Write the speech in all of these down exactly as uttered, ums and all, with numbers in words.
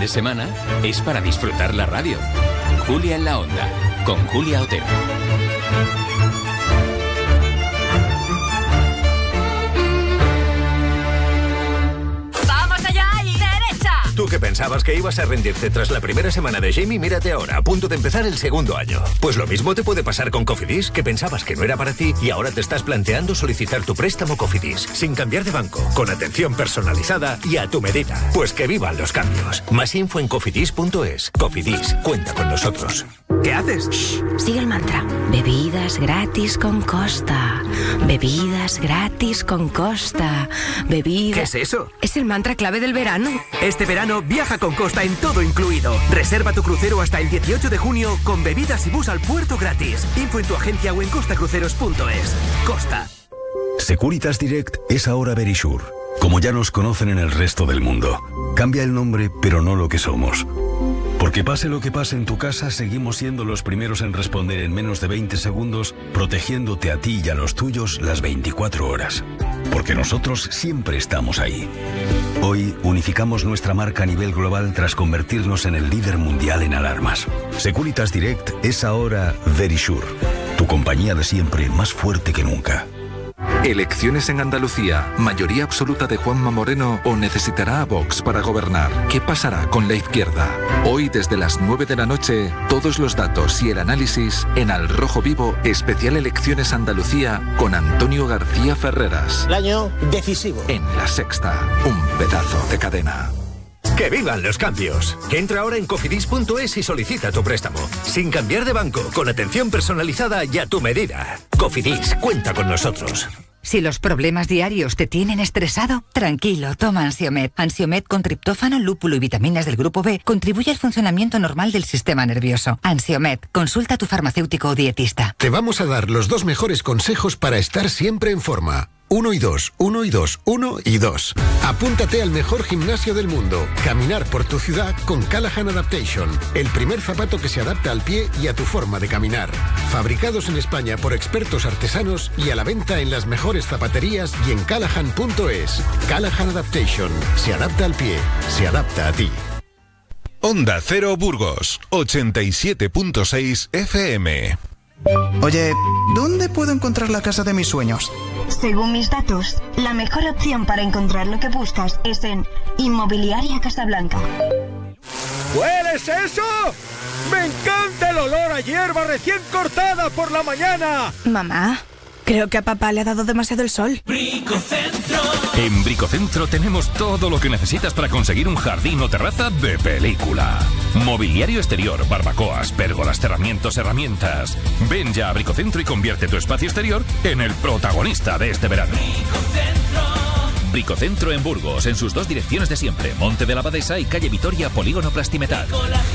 de semana es para disfrutar la radio. Julia en la Onda, con Julia Otero. Tú que pensabas que ibas a rendirte tras la primera semana de Jamie, mírate ahora, a punto de empezar el segundo año. Pues lo mismo te puede pasar con Cofidis, que pensabas que no era para ti y ahora te estás planteando solicitar tu préstamo Cofidis, sin cambiar de banco, con atención personalizada y a tu medida. Pues que vivan los cambios. Más info en cofidis punto es. Cofidis, cuenta con nosotros. ¿Qué haces? Shh, sigue el mantra. Bebidas gratis con Costa. Bebidas gratis con Costa. Bebidas... ¿Qué es eso? Es el mantra clave del verano. Este verano viaja con Costa en todo incluido. Reserva tu crucero hasta el dieciocho de junio con bebidas y bus al puerto gratis. Info en tu agencia o en costa cruceros punto es. Costa. Securitas Direct es ahora Verisure, como ya nos conocen en el resto del mundo. Cambia el nombre, pero no lo que somos. Porque pase lo que pase en tu casa, seguimos siendo los primeros en responder en menos de veinte segundos, protegiéndote a ti y a los tuyos las veinticuatro horas. Porque nosotros siempre estamos ahí. Hoy unificamos nuestra marca a nivel global tras convertirnos en el líder mundial en alarmas. Securitas Direct es ahora Verisure, tu compañía de siempre más fuerte que nunca. Elecciones en Andalucía, mayoría absoluta de Juanma Moreno o necesitará a Vox para gobernar. ¿Qué pasará con la izquierda? Hoy desde las nueve de la noche, todos los datos y el análisis en Al Rojo Vivo, especial Elecciones Andalucía con Antonio García Ferreras. El año decisivo. En La Sexta, un pedazo de cadena. ¡Que vivan los cambios! Entra ahora en cofidis punto es y solicita tu préstamo. Sin cambiar de banco, con atención personalizada y a tu medida. Cofidis, cuenta con nosotros. Si los problemas diarios te tienen estresado, tranquilo, toma Ansiomed. Ansiomed con triptófano, lúpulo y vitaminas del grupo B contribuye al funcionamiento normal del sistema nervioso. Ansiomed, consulta a tu farmacéutico o dietista. Te vamos a dar los dos mejores consejos para estar siempre en forma. Uno y dos, uno y dos, uno y dos. Apúntate al mejor gimnasio del mundo. Caminar por tu ciudad con Callahan Adaptation. El primer zapato que se adapta al pie y a tu forma de caminar. Fabricados en España por expertos artesanos y a la venta en las mejores zapaterías y en callahan punto es. Callahan Adaptation. Se adapta al pie. Se adapta a ti. Onda Cero Burgos, ochenta y siete punto seis F M. Oye, ¿dónde puedo encontrar la casa de mis sueños? Según mis datos, la mejor opción para encontrar lo que buscas es en Inmobiliaria Casablanca. ¿Hueles eso? ¡Me encanta el olor a hierba recién cortada por la mañana! Mamá, creo que a papá le ha dado demasiado el sol. Bricocentro. En Bricocentro tenemos todo lo que necesitas para conseguir un jardín o terraza de película. Mobiliario exterior, barbacoas, pérgolas, cerramientos, herramientas. Ven ya a Bricocentro y convierte tu espacio exterior en el protagonista de este verano. Bricocentro. Bricocentro en Burgos, en sus dos direcciones de siempre, Monte de la Abadesa y calle Vitoria, Polígono Plastimetal.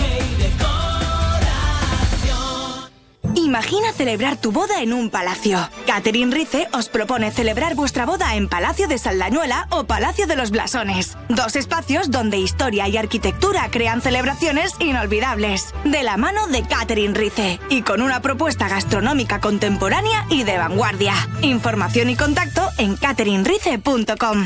Imagina celebrar tu boda en un palacio. Catherine Rice os propone celebrar vuestra boda en Palacio de Saldañuela o Palacio de los Blasones. Dos espacios donde historia y arquitectura crean celebraciones inolvidables. De la mano de Catherine Rice y con una propuesta gastronómica contemporánea y de vanguardia. Información y contacto en catherine rice punto com.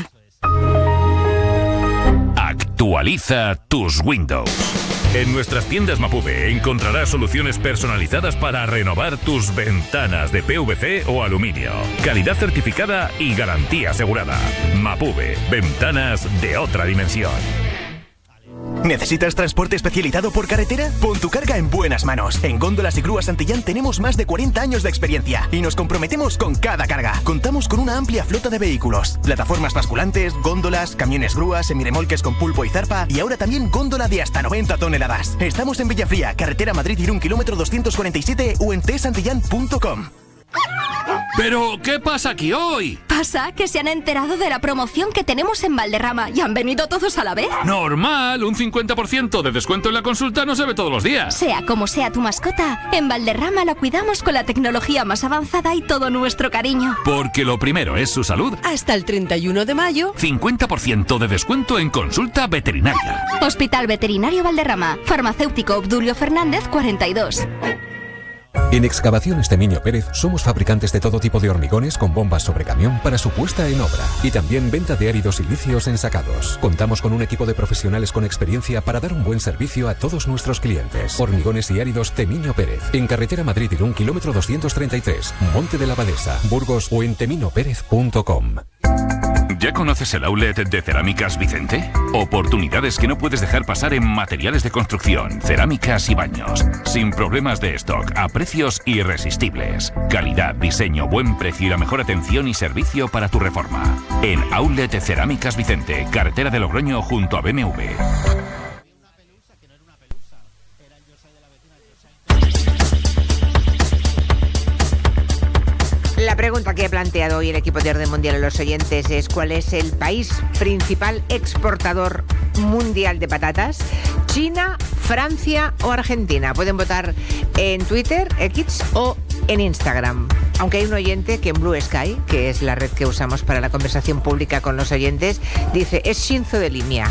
Actualiza tus Windows. En nuestras tiendas Mapube encontrarás soluciones personalizadas para renovar tus ventanas de P V C o aluminio. Calidad certificada y garantía asegurada. Mapube, ventanas de otra dimensión. ¿Necesitas transporte especializado por carretera? Pon tu carga en buenas manos. En Góndolas y Grúas Santillán tenemos más de cuarenta años de experiencia y nos comprometemos con cada carga. Contamos con una amplia flota de vehículos, plataformas basculantes, góndolas, camiones grúas, semirremolques con pulpo y zarpa y ahora también góndola de hasta noventa toneladas. Estamos en Villafría, carretera Madrid-Irún, kilómetro doscientos cuarenta y siete o en t santillán punto com. ¿Pero qué pasa aquí hoy? Pasa que se han enterado de la promoción que tenemos en Valderrama y han venido todos a la vez. Normal, un cincuenta por ciento de descuento en la consulta no se ve todos los días. Sea como sea tu mascota, en Valderrama la cuidamos con la tecnología más avanzada y todo nuestro cariño. Porque lo primero es su salud. Hasta el treinta y uno de mayo, cincuenta por ciento de descuento en consulta veterinaria. Hospital Veterinario Valderrama, farmacéutico Obdulio Fernández cuarenta y dos. En Excavaciones Temiño Pérez somos fabricantes de todo tipo de hormigones con bombas sobre camión para su puesta en obra y también venta de áridos silíceos ensacados. Contamos con un equipo de profesionales con experiencia para dar un buen servicio a todos nuestros clientes. Hormigones y áridos Temiño Pérez, en carretera Madrid-Irún, kilómetro doscientos treinta y tres, Monte de la Abadesa, Burgos o en temino pérez punto com. ¿Ya conoces el outlet de Cerámicas Vicente? Oportunidades que no puedes dejar pasar en materiales de construcción, cerámicas y baños. Sin problemas de stock, a precios irresistibles. Calidad, diseño, buen precio y la mejor atención y servicio para tu reforma. En Outlet Cerámicas Vicente, carretera de Logroño junto a B M W. La pregunta que ha planteado hoy el equipo de Orden Mundial a los oyentes es: ¿cuál es el país principal exportador mundial de patatas? ¿China, Francia o Argentina? Pueden votar en Twitter, X o en Instagram. Aunque hay un oyente que en Blue Sky, que es la red que usamos para la conversación pública con los oyentes, dice: es Shinzo de Limia.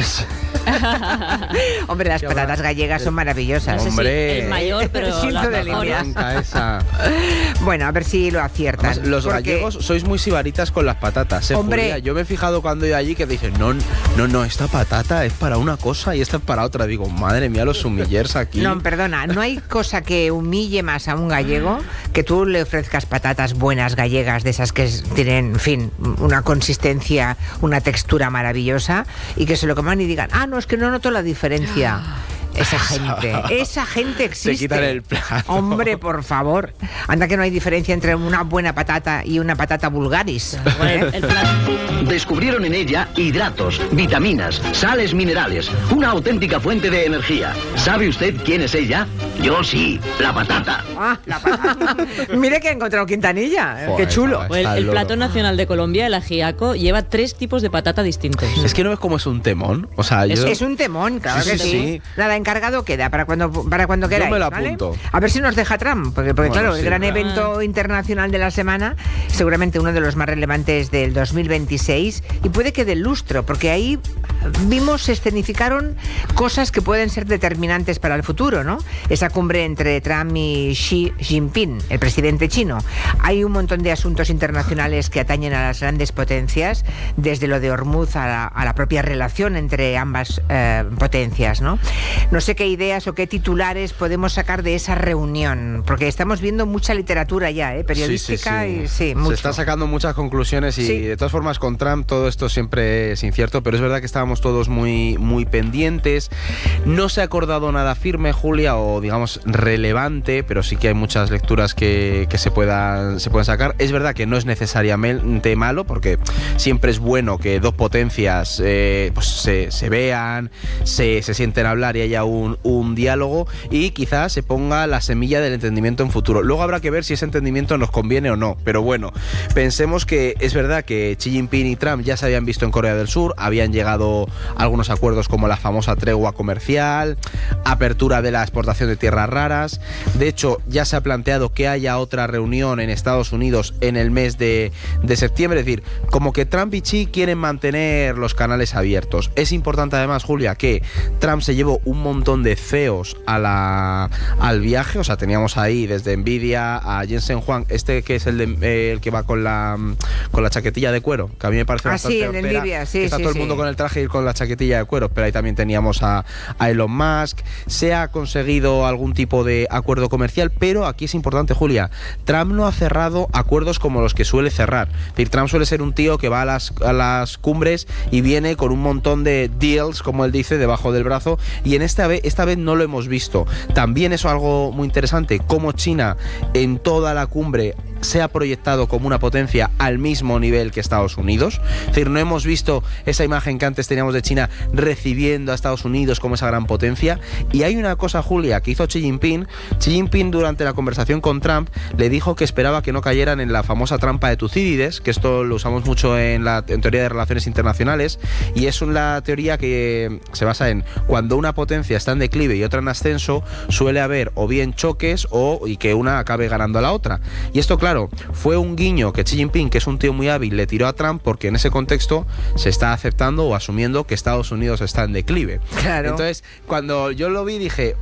Hombre, las patatas gallegas son maravillosas. No sé Hombre, si el mayor, pero Shinzo de Limia. Esa. Bueno, a ver si lo aciertan. Además, los porque... gallegos sois muy sibaritas con las patatas, ¿eh, Hombre. Julia? Yo me he fijado cuando he ido allí que dicen, no, no, no, esta patata es para una cosa y esta es para otra. Digo, madre mía, los humillers aquí. No, perdona, no hay cosa que humille más a un gallego que tú le ofrezcas patatas buenas gallegas, de esas que tienen, en fin, una consistencia, una textura maravillosa, y que se lo coman y digan, ah, no, es que no noto la diferencia. Esa gente, esa gente existe. Te quitan el plato. Hombre, por favor. Anda que no hay diferencia entre una buena patata y una patata vulgaris. ¿Eh? Descubrieron en ella hidratos, vitaminas, sales minerales, una auténtica fuente de energía. ¿Sabe usted quién es ella? Yo sí, la patata. Ah, la patata. Mire que ha encontrado Quintanilla. Joder, qué chulo. chaval, El, el loro. plato nacional de Colombia, el ajiaco, lleva tres tipos de patata distintos. Es que no ves cómo es un temón. O sea, Es, yo... es un temón, claro Sí, que sí, sí. sí. Nada, encargado queda para cuando para cuando queráis. Yo me lo ¿vale? apunto. A ver si nos deja Trump, porque, porque Bueno, claro, sí. el gran Ah. evento internacional de la semana, seguramente uno de los más relevantes del dos mil veintiséis, y puede que del lustro, porque ahí vimos, se escenificaron cosas que pueden ser determinantes para el futuro, ¿no? Esa cumbre entre Trump y Xi Jinping, el presidente chino. Hay un montón de asuntos internacionales que atañen a las grandes potencias, desde lo de Hormuz a la, a la propia relación entre ambas eh, potencias, ¿no? No sé qué ideas o qué titulares podemos sacar de esa reunión, porque estamos viendo mucha literatura ya, ¿eh? Periodística. Sí, sí, sí. y sí, Se mucho. están sacando muchas conclusiones y Sí. de todas formas con Trump todo esto siempre es incierto, pero es verdad que estábamos todos muy, muy pendientes. No se ha acordado nada firme, Julia, o digamos relevante, pero sí que hay muchas lecturas que, que se, puedan, se pueden sacar. Es verdad que no es necesariamente malo, porque siempre es bueno que dos potencias eh, pues se, se vean, se, se sienten a hablar y haya un, un diálogo, y quizás se ponga la semilla del entendimiento en futuro. Luego habrá que ver si ese entendimiento nos conviene o no, pero bueno, pensemos que es verdad que Xi Jinping y Trump ya se habían visto en Corea del Sur, habían llegado a algunos acuerdos como la famosa tregua comercial, apertura de la exportación de tierras raras. De hecho, ya se ha planteado que haya otra reunión en Estados Unidos en el mes de, de septiembre, es decir, como que Trump y Xi quieren mantener los canales abiertos. Es importante además, Julia, que Trump se llevó un montón de C E Os a la, al viaje, o sea, teníamos ahí desde Nvidia a Jensen Huang, este que es el, de, eh, el que va con la con la chaquetilla de cuero, que a mí me parece Ah, bastante sí, el de hortera, Nvidia, sí, que está sí, todo el sí. mundo con el traje y con la chaquetilla de cuero, pero ahí también teníamos a, a Elon Musk. Se ha conseguido algún tipo de acuerdo comercial, pero aquí es importante, Julia, Trump no ha cerrado acuerdos como los que suele cerrar. Es decir, Trump suele ser un tío que va a las, a las cumbres y viene con un montón de deals, como él dice, debajo del brazo, y en esta vez, esta vez no lo hemos visto. También eso es algo muy interesante, como China en toda la cumbre se ha proyectado como una potencia al mismo nivel que Estados Unidos. Es decir, no hemos visto esa imagen que antes teníamos de China recibiendo a Estados Unidos como esa gran potencia. Y hay una cosa, Julia, que hizo Xi Jinping. Xi Jinping durante la conversación con Trump le dijo que esperaba que no cayeran en la famosa trampa de Tucídides, que esto lo usamos mucho en la en teoría de relaciones internacionales, y es una teoría que se basa en cuando una potencia está en declive y otra en ascenso, suele haber o bien choques o y que una acabe ganando a la otra. Y esto, claro, fue un guiño que Xi Jinping, que es un tío muy hábil, le tiró a Trump, porque en ese contexto se está aceptando o asumiendo que Estados Unidos está en declive. Claro. Entonces, cuando yo lo vi dije, qué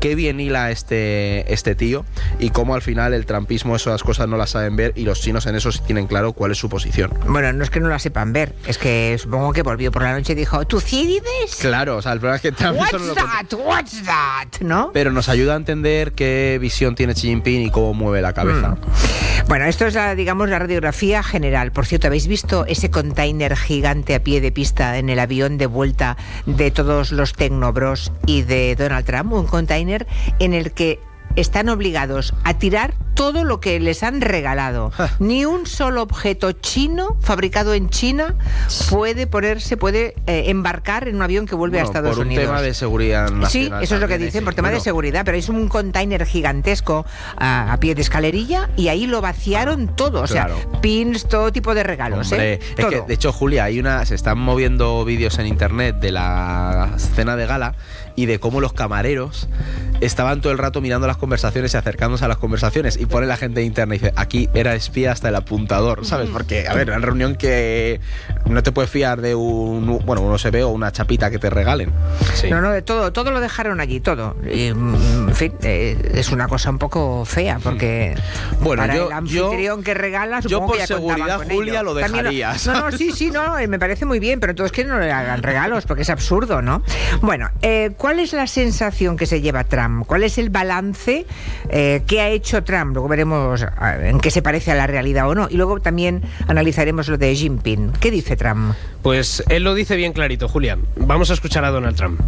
qué bien hila este, este tío y cómo al final el trumpismo esas cosas no las saben ver y los chinos en eso sí tienen claro cuál es su posición. Bueno, no es que no la sepan ver, es que supongo que volvió por la noche y dijo, ¿Tucídides? Claro, o sea, el problema es que Trump What's eso no lo that? What's that? ¿No? Pero nos ayuda a entender qué visión tiene Xi Jinping y cómo mueve la cabeza. Mm. Bueno, esto es, la, digamos, la radiografía general. Por cierto, ¿habéis visto ese container gigante a pie de pista en el avión de vuelta de todos los Tecnobros y de Donald Trump? Un container en el que están obligados a tirar todo lo que les han regalado. Ni un solo objeto chino fabricado en China puede ponerse, puede eh, embarcar en un avión que vuelve bueno, a Estados por un Unidos. tema de seguridad nacional. Sí, eso es lo que dicen, por tema bueno. de seguridad, pero es un container gigantesco a, a pie de escalerilla y ahí lo vaciaron todo, o claro. sea, pins, todo tipo de regalos. Hombre, ¿eh? es todo. que, de hecho, Julia, hay una, se están moviendo vídeos en internet de la cena de gala y de cómo los camareros estaban todo el rato mirando las conversaciones y acercándose a las conversaciones y pone la gente interna y dice, aquí era espía hasta el apuntador, ¿sabes? Porque, a ver, una reunión que no te puedes fiar de un, bueno, un U S B o una chapita que te regalen. Sí. No, no, de todo, todo lo dejaron allí, todo. Y, en fin, eh, es una cosa un poco fea, porque bueno, para yo, el anfitrión yo, que regala, yo supongo por que ya seguridad, con Julia, ello. lo dejarías. Lo, no, no, sí, sí, no, me parece muy bien, pero todos que no le hagan regalos, porque es absurdo, ¿no? Bueno, eh, ¿cuál es la sensación que se lleva Trump? ¿Cuál es el balance eh, que ha hecho Trump? Luego veremos en qué se parece a la realidad o no. Y luego también analizaremos lo de Xi Jinping. ¿Qué dice Trump? Pues él lo dice bien clarito, Julia. Vamos a escuchar a Donald Trump.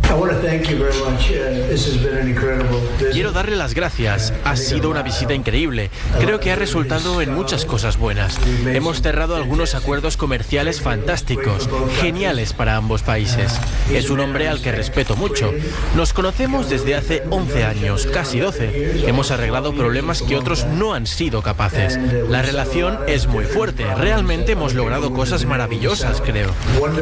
Quiero darle las gracias. Ha sido una visita increíble. Creo que ha resultado en muchas cosas buenas. Hemos cerrado algunos acuerdos comerciales fantásticos, geniales para ambos países. Es un hombre al que respeto mucho. Nos conocemos desde hace once años, casi doce. Hemos arreglado problemas que otros no han sido capaces. La relación es muy fuerte. Realmente hemos logrado cosas maravillosas, creo.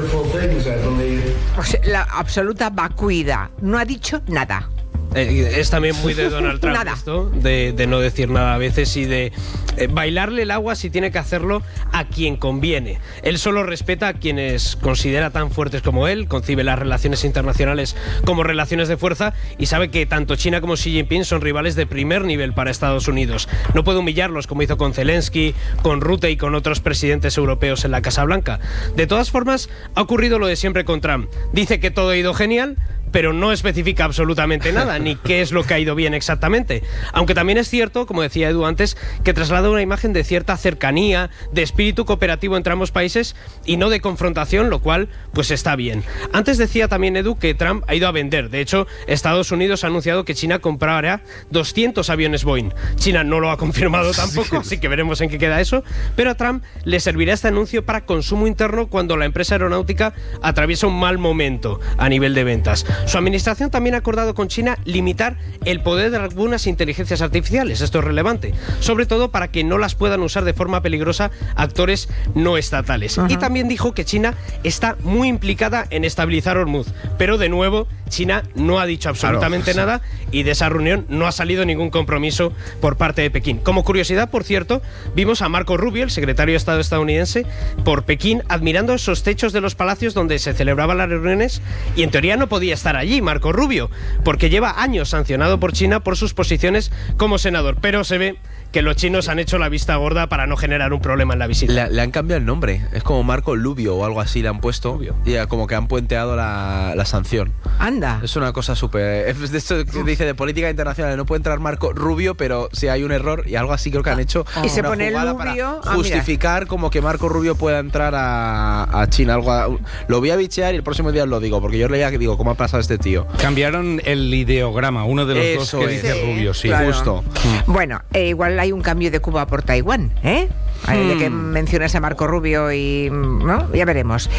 O sea, la absoluta vacuidad. No ha dicho nada. Eh, es también muy de Donald Trump esto, de, de no decir nada a veces y de eh, bailarle el agua si tiene que hacerlo a quien conviene. Él solo respeta a quienes considera tan fuertes como él, concibe las relaciones internacionales como relaciones de fuerza y sabe que tanto China como Xi Jinping son rivales de primer nivel para Estados Unidos. No puede humillarlos como hizo con Zelensky, con Rutte y con otros presidentes europeos en la Casa Blanca. De todas formas, ha ocurrido lo de siempre con Trump. Dice que todo ha ido genial, pero no especifica absolutamente nada, ni qué es lo que ha ido bien exactamente. Aunque también es cierto, como decía Edu antes, que traslada una imagen de cierta cercanía, de espíritu cooperativo entre ambos países y no de confrontación, lo cual pues está bien. Antes decía también Edu que Trump ha ido a vender. De hecho, Estados Unidos ha anunciado que China comprará doscientos aviones Boeing. China no lo ha confirmado tampoco, así que veremos en qué queda eso. Pero a Trump le servirá este anuncio para consumo interno cuando la empresa aeronáutica atraviesa un mal momento a nivel de ventas. Su administración también ha acordado con China limitar el poder de algunas inteligencias artificiales. Esto es relevante, sobre todo para que no las puedan usar de forma peligrosa actores no estatales. Uh-huh. Y también dijo que China está muy implicada en estabilizar Hormuz, pero de nuevo China no ha dicho absolutamente claro, nada y de esa reunión no ha salido ningún compromiso por parte de Pekín. Como curiosidad, por cierto, vimos a Marco Rubio, el secretario de Estado estadounidense, por Pekín admirando esos techos de los palacios donde se celebraban las reuniones y en teoría no podía estar allí Marco Rubio, porque lleva años sancionado por China por sus posiciones como senador, pero se ve que los chinos han hecho la vista gorda para no generar un problema en la visita. Le, le han cambiado el nombre, es como Marco Lubio o algo así le han puesto Lubio. Y como que han puenteado la, la sanción. Anda. Es una cosa súper... De esto que dice de política internacional, no puede entrar Marco Rubio, pero si hay un error y algo así creo que han hecho oh. y se pone jugada Lubio, para justificar ah, como que Marco Rubio pueda entrar a, a China. Algo a, lo voy a bichear y el próximo día lo digo, porque yo leía que digo, ¿cómo ha pasado este tío? Cambiaron el ideograma, uno de los Eso dos que es. dice sí, Rubio, sí. Claro. Justo. Bueno, eh, igual hay un cambio de Cuba por Taiwán, ¿eh? Hmm. De que mencionas a Marco Rubio y... ¿no? Ya veremos.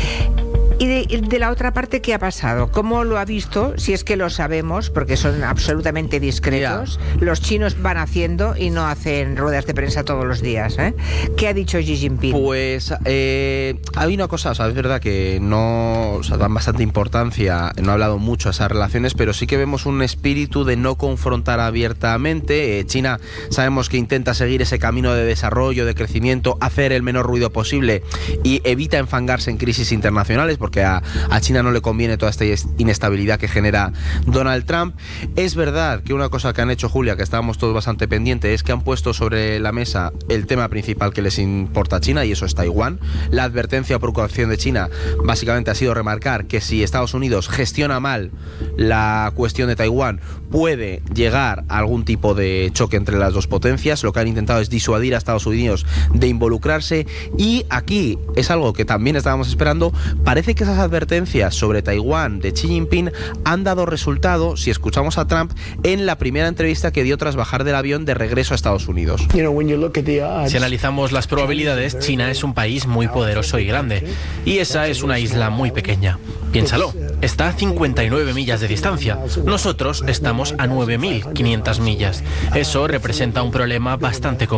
Y de, de la otra parte, ¿qué ha pasado? ¿Cómo lo ha visto? Si es que lo sabemos, porque son absolutamente discretos. Yeah. Los chinos van haciendo y no hacen ruedas de prensa todos los días, ¿eh? ¿Qué ha dicho Xi Jinping? Pues eh, hay una cosa, o sea, es verdad que no o sea, dan bastante importancia, no ha hablado mucho a esas relaciones, pero sí que vemos un espíritu de no confrontar abiertamente. Eh, China sabemos que intenta seguir ese camino de desarrollo, de crecimiento, hacer el menor ruido posible y evita enfangarse en crisis internacionales, porque a, a China no le conviene toda esta inestabilidad que genera Donald Trump. Es verdad que una cosa que han hecho, Julia, que estábamos todos bastante pendientes, es que han puesto sobre la mesa el tema principal que les importa a China, y eso es Taiwán. La advertencia o preocupación de China básicamente ha sido remarcar que si Estados Unidos gestiona mal la cuestión de Taiwán, puede llegar a algún tipo de choque entre las dos potencias. Lo que han intentado es disuadir a Estados Unidos de involucrarse, y aquí es algo que también estábamos esperando. Parece que esas advertencias sobre Taiwán de Xi Jinping han dado resultado, si escuchamos a Trump, en la primera entrevista que dio tras bajar del avión de regreso a Estados Unidos. Si analizamos las probabilidades, China es un país muy poderoso y grande, y esa es una isla muy pequeña. Piénsalo, está a cincuenta y nueve millas de distancia. Nosotros estamos a nueve mil quinientas millas. Eso representa un problema bastante complicado.